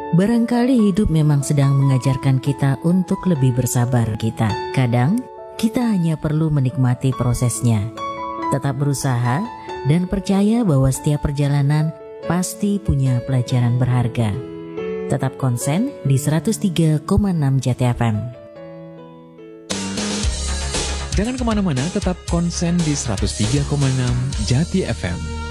Barangkali hidup memang sedang mengajarkan kita untuk lebih bersabar. Kadang kita hanya perlu menikmati prosesnya. Tetap berusaha dan percaya bahwa setiap perjalanan pasti punya pelajaran berharga. Tetap konsen di 103,6 Jati FM. Jangan kemana-mana, tetap konsen di 103,6 Jati FM.